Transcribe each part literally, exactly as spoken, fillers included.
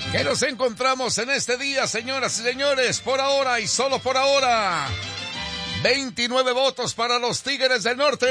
Que nos encontramos en este día, señoras y señores, por ahora y solo por ahora. veintinueve votos para los Tigres del Norte.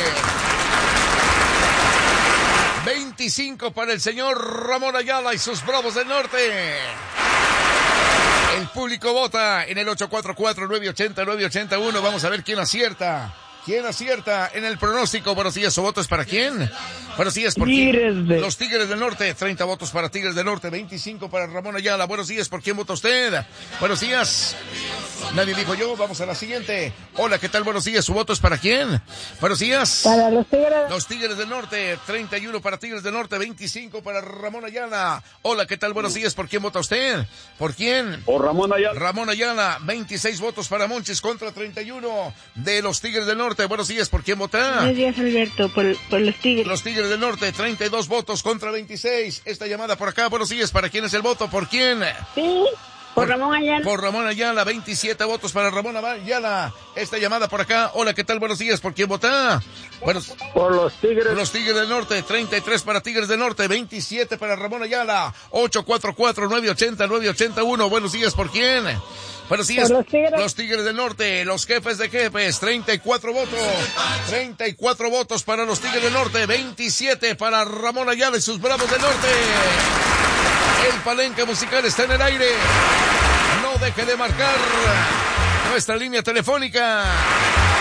veinticinco para el señor Ramón Ayala y sus Bravos del Norte. El público vota en el ocho cuatro cuatro, nueve ocho cero, nueve ocho uno. Vamos a ver quién acierta. ¿Quién acierta en el pronóstico? Buenos días, ¿su voto es para quién? Buenos días, ¿por quién? De... Los Tigres del Norte, treinta votos para Tigres del Norte, veinticinco para Ramón Ayala. Buenos días, ¿por quién vota usted? Buenos días. Nadie dijo yo, vamos a la siguiente. Hola, ¿qué tal? Buenos días, ¿su voto es para quién? Buenos días. Para los Tigres. Los Tigres del Norte, treinta y uno para Tigres del Norte, veinticinco para Ramón Ayala. Hola, ¿qué tal? Buenos días, ¿por quién vota usted? ¿Por quién? Por Ramón Ayala. Ramón Ayala, veintiséis votos para Monchis contra treinta y uno de los Tigres del Norte. Buenos días, ¿por quién vota? Buenos días, Alberto, por, por los Tigres. Los Tigres del Norte, treinta y dos votos contra veintiséis. Esta llamada por acá, buenos días, ¿para quién es el voto? ¿Por quién? Sí, por, por Ramón Ayala. Por Ramón Ayala, veintisiete votos para Ramón Ayala. Esta llamada por acá, hola, ¿qué tal? Buenos días, ¿por quién vota? Buenos... Por los Tigres. Por los Tigres del Norte, treinta y tres para Tigres del Norte, veintisiete para Ramón Ayala. ocho cuatro cuatro, nueve ocho cero, nueve ocho uno. Buenos días, ¿por quién? Buenos días, los tigres. los Tigres del Norte, los jefes de jefes, treinta y cuatro votos, treinta y cuatro votos para los Tigres del Norte, veintisiete para Ramón Ayala y sus Bravos del Norte. El palenque musical está en el aire. No deje de marcar nuestra línea telefónica.